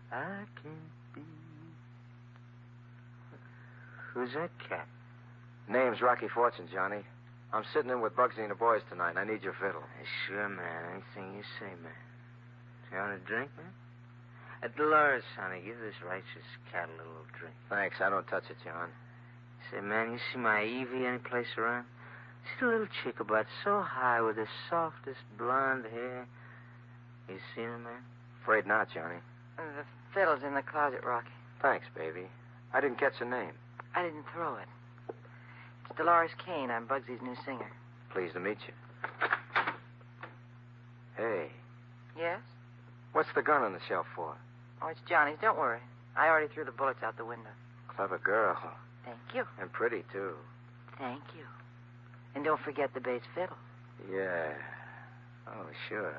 I can be... Who's that cat? Name's Rocky Fortune, Johnny. I'm sitting in with Bugsy and the boys tonight, and I need your fiddle. Sure, man. Anything you say, man. You want a drink, man? Dolores, honey, give this righteous cat a little drink. Thanks. I don't touch it, John. Say, man, you see my Evie anyplace around? She's a little chick about so high with the softest blonde hair. You seen her, man? Afraid not, Johnny. The fiddle's in the closet, Rocky. Thanks, baby. I didn't catch her name. I didn't throw it. It's Dolores Kane. I'm Bugsy's new singer. Pleased to meet you. Hey, Yes? what's the gun on the shelf for? Oh, it's Johnny's. Don't worry. I already threw the bullets out the window. Clever girl. Thank you. And pretty, too. Thank you. And don't forget the bass fiddle. Yeah. Oh, sure.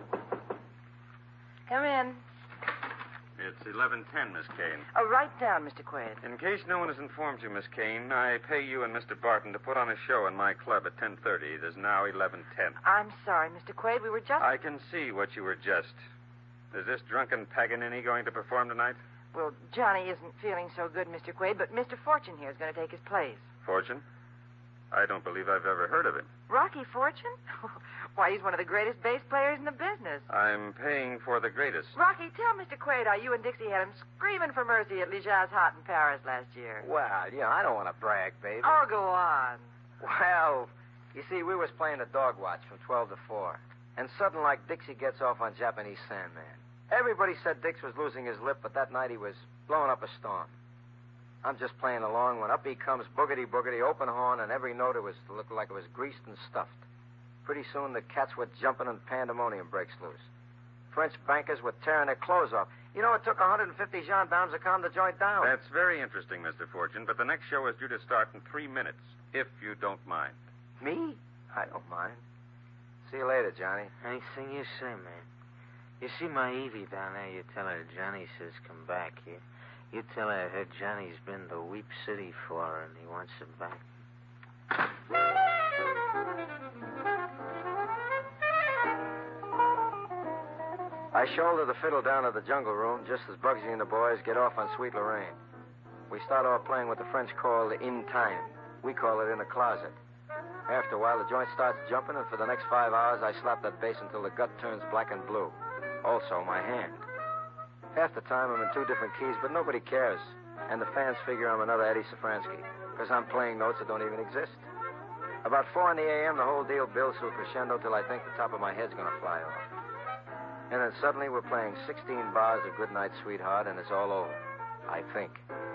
Come in. It's 11:10, Miss Kane. Oh, write down, Mr. Quaid. In case no one has informed you, Miss Kane, I pay you and Mr. Barton to put on a show in my club at 10:30. It is now 11:10. I'm sorry, Mr. Quaid. We were just... I can see what you were just. Is this drunken Paganini going to perform tonight? Well, Johnny isn't feeling so good, Mr. Quaid, but Mr. Fortune here is going to take his place. Fortune? I don't believe I've ever heard of him. Rocky Fortune? Why, he's one of the greatest bass players in the business. I'm paying for the greatest. Rocky, tell Mr. Quaid how you and Dixie had him screaming for mercy at Lija's Hot in Paris last year. Well, yeah, I don't want to brag, baby. Oh, go on. Well, you see, we was playing the dog watch from 12 to 4. And sudden like Dixie gets off on Japanese Sandman. Everybody said Dix was losing his lip, but that night he was blowing up a storm. I'm just playing along when up he comes, boogity-boogity, open horn, and every note looked like it was greased and stuffed. Pretty soon the cats were jumping and pandemonium breaks loose. French bankers were tearing their clothes off. You know, it took 150 gendarmes to calm the joint down. That's very interesting, Mr. Fortune, but the next show is due to start in 3 minutes, if you don't mind. Me? I don't mind. See you later, Johnny. Anything you say, man. You see my Evie down there, you tell her Johnny says come back here. You tell her I heard Johnny's been to Weep City for her and he wants her back. I shoulder the fiddle down to the jungle room just as Bugsy and the boys get off on Sweet Lorraine. We start off playing what the French call in time. We call it in the closet. After a while, the joint starts jumping, and for the next 5 hours, I slap that bass until the gut turns black and blue. Also, my hand. Half the time, I'm in 2 different keys, but nobody cares. And the fans figure I'm another Eddie Safransky, because I'm playing notes that don't even exist. About 4 in the a.m., the whole deal builds to a crescendo till I think the top of my head's going to fly off. And then suddenly, we're playing 16 bars of Goodnight, Sweetheart, and it's all over. I think.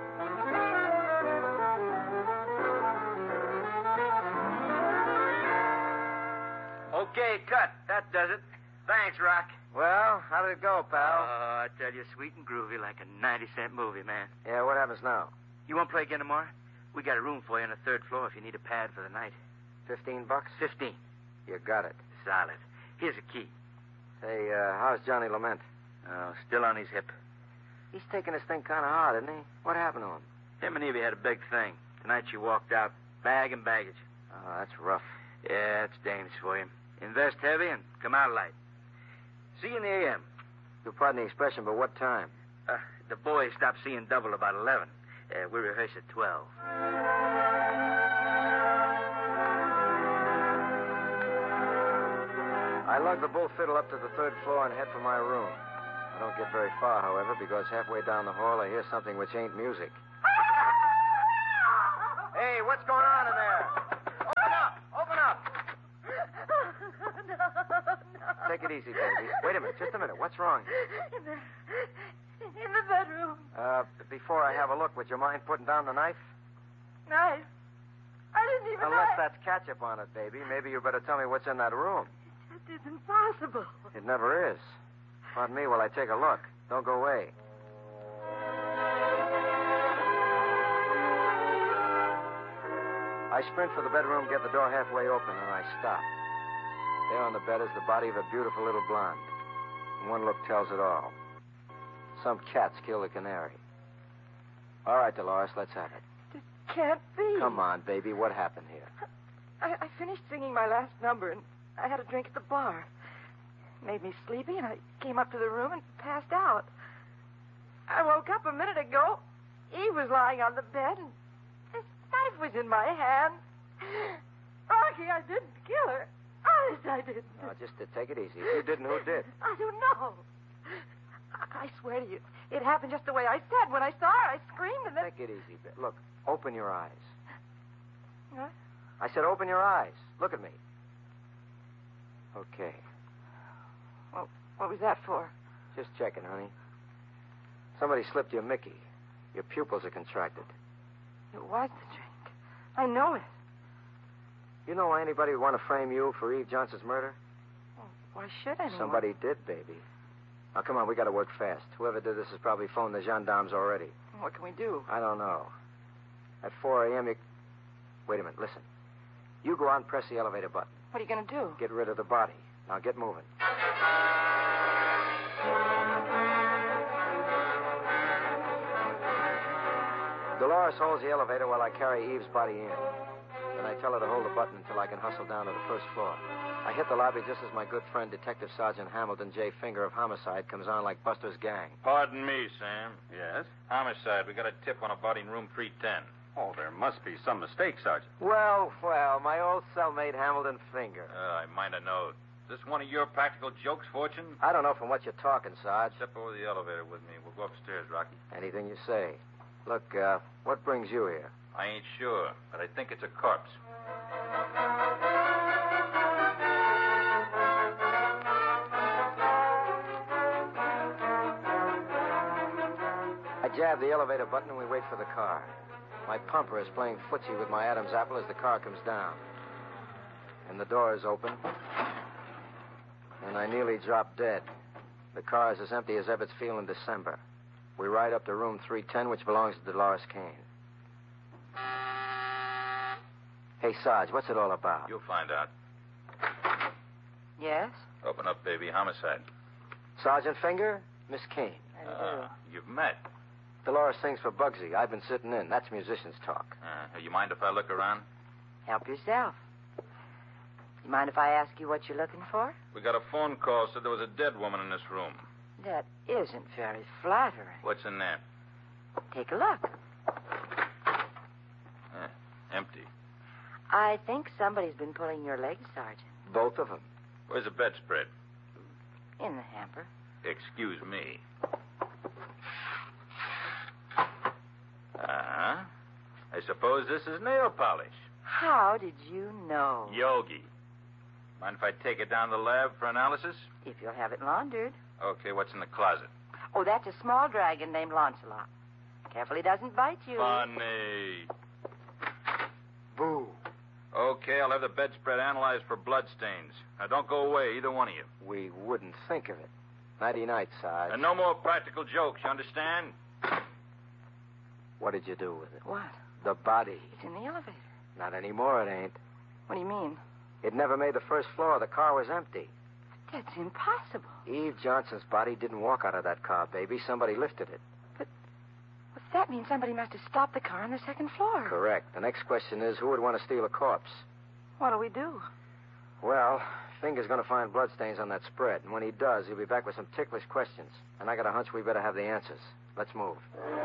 Okay, cut. That does it. Thanks, Rock. Well, how did it go, pal? I tell you, sweet and groovy like a 90-cent movie, man. Yeah, what happens now? You want to play again tomorrow? We got a room for you on the 3rd floor if you need a pad for the night. $15? 15. You got it. Solid. Here's a key. Say, how's Johnny Lament? Oh, still on his hip. He's taking this thing kind of hard, isn't he? What happened to him? Him and Evie had a big thing. Tonight she walked out, bag and baggage. Oh, that's rough. Yeah, that's dames for you. Invest heavy and come out light. See you in the a.m. You'll pardon the expression, but what time? The boys stop seeing double about 11. We rehearse at 12. I lug the bull fiddle up to the 3rd floor and head for my room. I don't get very far, however, because halfway down the hall I hear something which ain't music. Hey, what's going on in there? Open up! Open up! No. Take it easy, baby. Wait a minute, just a minute. What's wrong? In the bedroom. Before I have a look, would you mind putting down the knife? Knife? I didn't even Unless know. that's ketchup on it, baby. Maybe you better tell me what's in that room. It isn't possible. It never is. Pardon me while I take a look. Don't go away. I sprint for the bedroom, get the door halfway open, and I stop. There on the bed is the body of a beautiful little blonde. And one look tells it all. Some cats killed a canary. All right, Dolores, let's have it. It can't be. Come on, baby. What happened here? I finished singing my last number, and I had a drink at the bar. It made me sleepy, and I came up to the room and passed out. woke up a minute ago, Eve was lying on the bed, and this knife was in my hand. Rocky, I didn't kill her. Honest, I didn't. Now, just to take it easy. If you didn't, who did? I don't know. I swear to you, it happened just the way I said. When I saw her, I screamed and then... Take it easy. Look, open your eyes. What? I said open your eyes. Look at me. Okay. Well, what was that for? Just checking, honey. Somebody slipped you a Mickey. Your pupils are contracted. It was the drink. I know it. You know why anybody would want to frame you for Eve Johnson's murder? Well, why should anyone? Somebody did, baby. Now, come on, we got to work fast. Whoever did this has probably phoned the gendarmes already. What can we do? I don't know. At 4 a.m., you... Wait a minute, listen. You go out and press the elevator button. What are you going to do? Get rid of the body. Now, get moving. Dolores holds the elevator while I carry Eve's body in. Then I tell her to hold the button until I can hustle down to the first floor. I hit the lobby just as my good friend, Detective Sergeant Hamilton J. Finger of Homicide, comes on like Buster's gang. Pardon me, Sam. Yes? Homicide. We got a tip on a body in room 310. Oh, there must be some mistake, Sergeant. Well, my old cellmate Hamilton Finger. I might have known. Is this one of your practical jokes, Fortune? I don't know from what you're talking, Sarge. Step over the elevator with me. We'll go upstairs, Rocky. Anything you say. Look, what brings you here? I ain't sure, but I think it's a corpse. I jab the elevator button and we wait for the car. My pumper is playing footsie with my Adam's apple as the car comes down. And the door is open. And I nearly drop dead. The car is as empty as Ebbets Field in December. We ride up to room 310, which belongs to Dolores Kane. Hey, Sarge, what's it all about? You'll find out. Yes? Open up, baby. Homicide. Sergeant Finger, Miss Kane. You've met. Dolores sings for Bugsy. I've been sitting in. That's musicians' talk. You mind if I look around? Help yourself. You mind if I ask you what you're looking for? We got a phone call, said there was a dead woman in this room. That isn't very flattering. What's in there? Take a look. Empty. I think somebody's been pulling your legs, Sergeant. Both of them. Where's the bedspread? In the hamper. Excuse me. I suppose this is nail polish. How did you know? Yogi. Mind if I take it down to the lab for analysis? If you'll have it laundered. Okay, what's in the closet? Oh, that's a small dragon named Lancelot. Careful he doesn't bite you. Funny. Boo. Okay, I'll have the bedspread analyzed for bloodstains. Now, don't go away, either one of you. We wouldn't think of it. Nighty-night, Sarge. And no more practical jokes, you understand? What did you do with it? What? The body. It's in the elevator. Not anymore, it ain't. What do you mean? It never made the first floor. The car was empty. That's impossible. Eve Johnson's body didn't walk out of that car, baby. Somebody lifted it. But that means somebody must have stopped the car on the second floor. Correct. The next question is, who would want to steal a corpse? What do we do? Well, Finger's going to find bloodstains on that spread. And when he does, he'll be back with some ticklish questions. And I got a hunch we better have the answers. Let's move.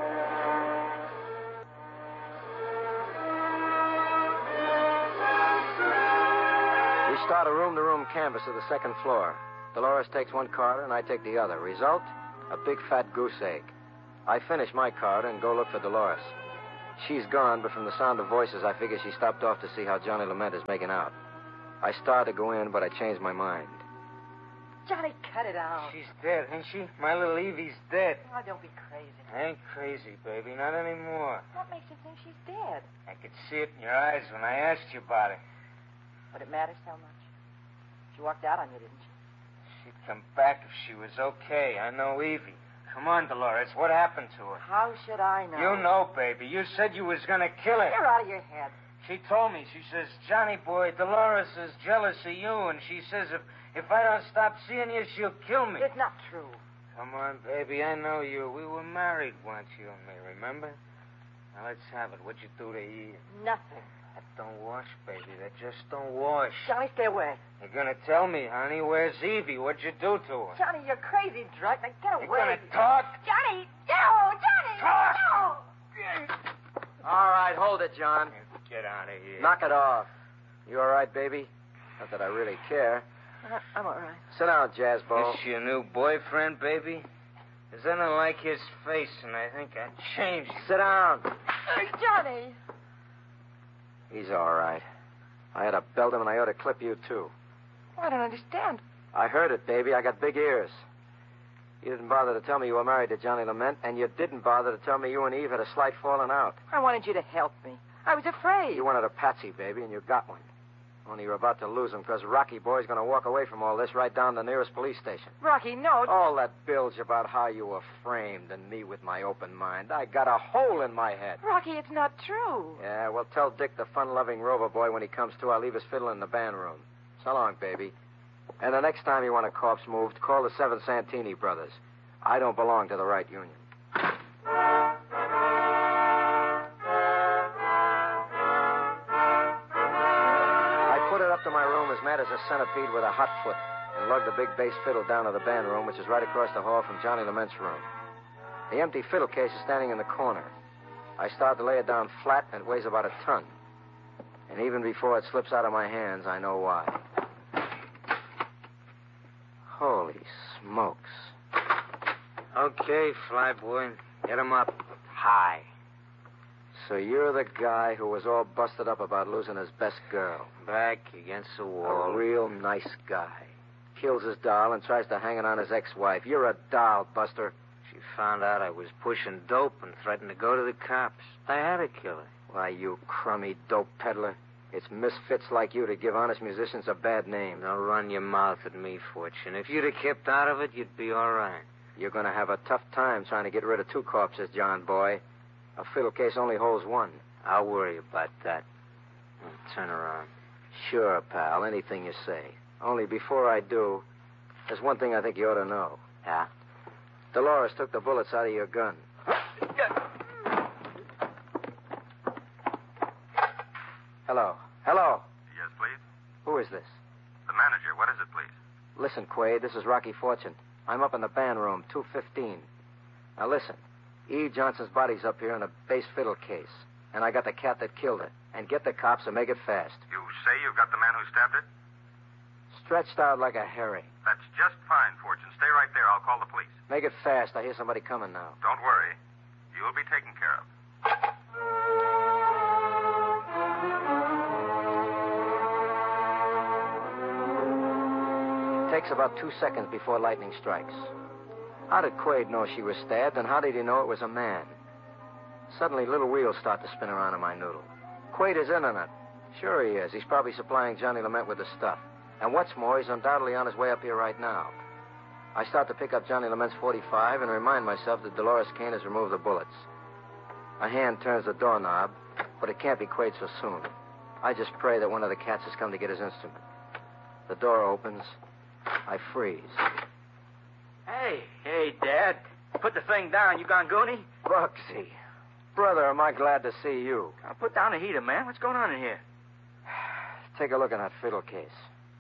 We start a room-to-room canvass of the second floor. Dolores takes one card and I take the other. Result? A big fat goose egg. I finish my card and go look for Dolores. She's gone, but from the sound of voices, I figure she stopped off to see how Johnny Lament is making out. I started to go in, but I changed my mind. Johnny, cut it out. She's dead, ain't she? My little Evie's dead. Oh, don't be crazy. I ain't crazy, baby. Not anymore. What makes you think she's dead? I could see it in your eyes when I asked you about it. Would it matter so much? She walked out on you, didn't she? She'd come back if she was okay. I know Evie. Come on, Dolores. What happened to her? How should I know? You know, baby. You said you was going to kill her. You're out of your head. She told me. She says, Johnny boy, Dolores is jealous of you, and she says if I don't stop seeing you, she'll kill me. It's not true. Come on, baby. I know you. We were married once, you and me, remember? Now, let's have it. What'd you do to Eve? Nothing. That don't wash, baby. That just don't wash. Johnny, stay away. You're going to tell me, honey. Where's Evie? What'd you do to her? Johnny, you're crazy drunk. Now get away. You're going to talk? Johnny! No! Johnny! matter, John? Get out of here. Knock it off. You all right, baby? Not that I really care. I'm all right. Sit down, Jazzbo. This your new boyfriend, baby? 'Cause I don't like his face, and I think I'd change it. Sit down. Johnny. He's all right. I had to belt him, and I ought to clip you, too. I don't understand. I heard it, baby. I got big ears. You didn't bother to tell me you were married to Johnny Lament, and you didn't bother to tell me you and Eve had a slight falling out. I wanted you to help me. I was afraid. You wanted a patsy, baby, and you got one. Only you're about to lose him because Rocky Boy's going to walk away from all this right down to the nearest police station. Rocky, no. All that bilge about how you were framed and me with my open mind. I got a hole in my head. Rocky, it's not true. Yeah, well, tell Dick the fun-loving Rover Boy when he comes to, I'll leave his fiddle in the band room. So long, baby. And the next time you want a corpse moved, call the Seven Santini brothers. I don't belong to the right union. I put it up to my room as mad as a centipede with a hot foot and lugged the big bass fiddle down to the band room, which is right across the hall from Johnny Lament's room. The empty fiddle case is standing in the corner. I start to lay it down flat, and it weighs about a ton. And even before it slips out of my hands, I know why. Holy smokes. Okay, Flyboy. Get him up. Hi. So you're the guy who was all busted up about losing his best girl. Back against the wall. A real nice guy. Kills his doll and tries to hang it on his ex-wife. You're a doll, Buster. She found out I was pushing dope and threatened to go to the cops. I had to kill her. Why, you crummy dope peddler. It's misfits like you to give honest musicians a bad name. Don't run your mouth at me, Fortune. If you'd have kept out of it, you'd be all right. You're going to have a tough time trying to get rid of two corpses, John boy. A fiddle case only holds one. I'll worry about that. Now, turn around. Sure, pal. Anything you say. Only before I do, there's one thing I think you ought to know. Yeah? Dolores took the bullets out of your gun. Hello. Hello. Yes, please? Who is this? The manager. What is it, please? Listen, Quaid, this is Rocky Fortune. I'm up in the band room, 215. Now listen, E. Johnson's body's up here in a bass fiddle case. And I got the cat that killed her. And get the cops and make it fast. You say you've got the man who stabbed it? Stretched out like a herring. That's just fine, Fortune. Stay right there. I'll call the police. Make it fast. I hear somebody coming now. Don't worry. You'll be taken care of. It takes about 2 seconds before lightning strikes. How did Quaid know she was stabbed, and how did he know it was a man? Suddenly, little wheels start to spin around in my noodle. Quaid is in on it. Sure he is. He's probably supplying Johnny Lament with the stuff. And what's more, he's undoubtedly on his way up here right now. I start to pick up Johnny Lament's .45 and remind myself that Dolores Kane has removed the bullets. A hand turns the doorknob, but it can't be Quaid so soon. I just pray that one of the cats has come to get his instrument. The door opens. I freeze. Hey, Dad. Put the thing down. You gone goony? Bugsy. Brother, am I glad to see you. Now, put down the heater, man. What's going on in here? Take a look in that fiddle case.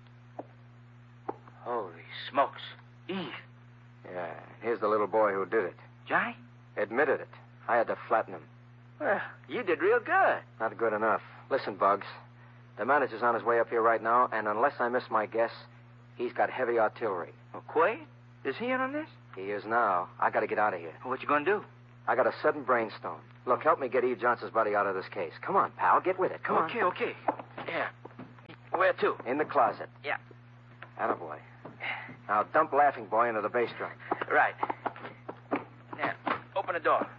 Holy smokes. Eve. Yeah, here's the little boy who did it. Johnny? Admitted it. I had to flatten him. Well, you did real good. Not good enough. Listen, Bugs. The manager's on his way up here right now, and unless I miss my guess, he's got heavy artillery. Oh, Quaid? Is he in on this? He is now. I got to get out of here. Well, what you gonna do? I got a sudden brainstorm. Look, help me get Eve Johnson's body out of this case. Come on, pal. Get with it. Come on. Okay. Yeah. Where to? In the closet. Yeah. Attaboy. Now dump Laughing Boy into the bass drum. Right. Now, open the door.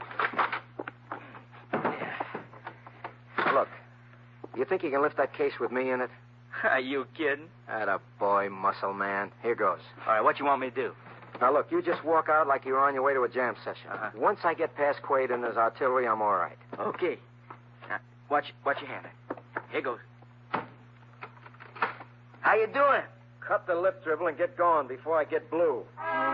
Look, you think you can lift that case with me in it? Are you kidding? Attaboy, muscle man. Here goes. All right, what you want me to do? Now, look, you just walk out like you're on your way to a jam session. Uh-huh. Once I get past Quaid and his artillery, I'm all right. Okay. Now, watch your hand. Here goes. How you doing? Cut the lip dribble and get going before I get blue.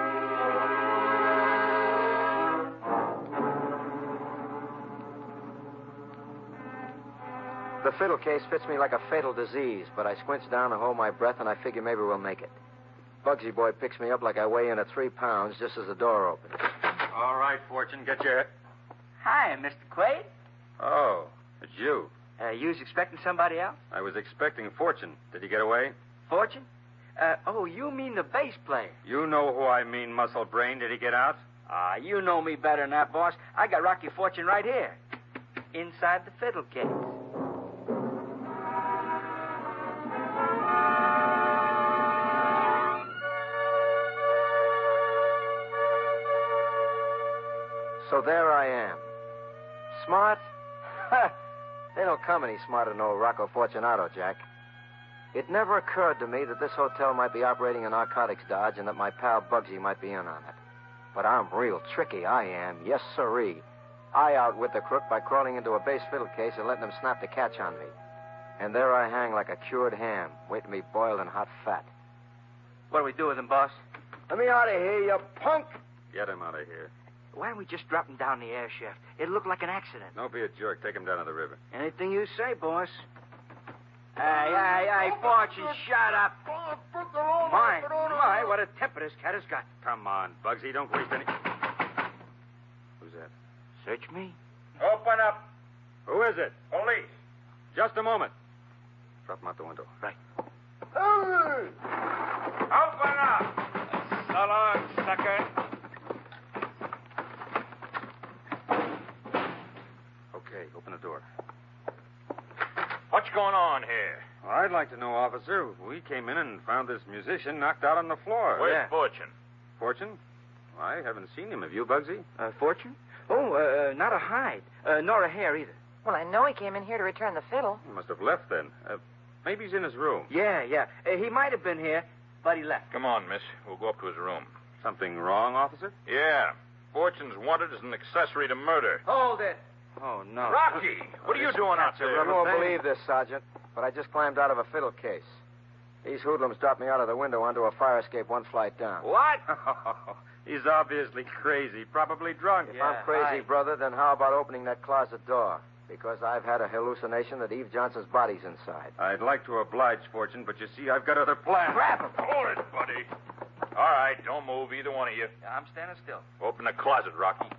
The fiddle case fits me like a fatal disease, but I squinch down and hold my breath, and I figure maybe we'll make it. Bugsy Boy picks me up like I weigh in at 3 pounds just as the door opens. All right, Fortune, get your... Hi, Mr. Quaid. Oh, It's you. You was expecting somebody else? I was expecting Fortune. Did he get away? Fortune? You mean the bass player? You know who I mean, Muscle Brain. Did he get out? You know me better than that, boss. I got Rocky Fortune right here. Inside the fiddle case. So there I am. Smart? They don't come any smarter than old Rocco Fortunato, Jack. It never occurred to me that this hotel might be operating a narcotics dodge and that my pal Bugsy might be in on it. But I'm real tricky, I am. Yes, sirree. I outwit the crook by crawling into a bass fiddle case and letting him snap the catch on me. And there I hang like a cured ham, waiting to be boiled in hot fat. What do we do with him, boss? Let me out of here, you punk! Get him out of here. Why don't we just drop him down the air shaft? It looked like an accident. Don't be a jerk. Take him down to the river. Anything you say, boss. Hey, Fortune, shut up. My, what a temper this cat has got. Come on, Bugsy. Don't waste any... Who's that? Search me. Open up. Who is it? Police. Just a moment. Drop him out the window. Right. Open up. So long, sucker. Okay, open the door. What's going on here? Well, I'd like to know, officer. We came in and found this musician knocked out on the floor. Where's Fortune? Fortune? Well, I haven't seen him. Have you, Bugsy? Fortune? Oh, not a hide. Nor a hair either. Well, I know he came in here to return the fiddle. He must have left then. Maybe he's in his room. Yeah. He might have been here, but he left. Come on, miss. We'll go up to his room. Something wrong, officer? Yeah. Fortune's wanted as an accessory to murder. Hold it. Oh, no. Rocky, what are you doing out there? You won't believe this, Sergeant, but I just climbed out of a fiddle case. These hoodlums dropped me out of the window onto a fire escape one flight down. What? He's obviously crazy, probably drunk. If I'm crazy, brother, then how about opening that closet door? Because I've had a hallucination that Eve Johnson's body's inside. I'd like to oblige, Fortune, but you see, I've got other plans. Grab him. Hold it, buddy. All right, don't move, either one of you. I'm standing still. Open the closet, Rocky.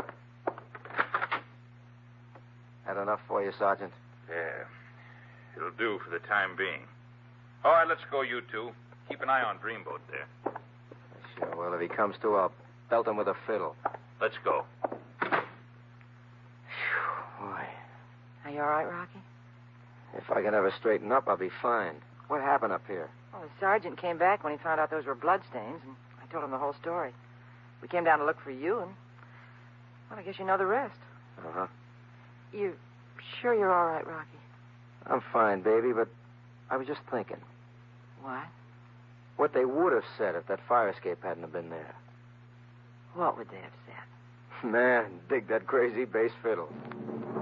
That enough for you, Sergeant? Yeah. It'll do for the time being. All right, let's go, you two. Keep an eye on Dreamboat there. Sure, well, if he comes to, I'll belt him with a fiddle. Let's go. Boy, Are you all right, Rocky? if I can ever straighten up, I'll be fine. What happened up here? Well, the sergeant came back when he found out those were bloodstains, and I told him the whole story. We came down to look for you, and, well, I guess you know the rest. Uh-huh. You sure you're all right, Rocky? I'm fine, baby, but I was just thinking. What? What they would have said if that fire escape hadn't have been there. What would they have said? Man, dig that crazy bass fiddle.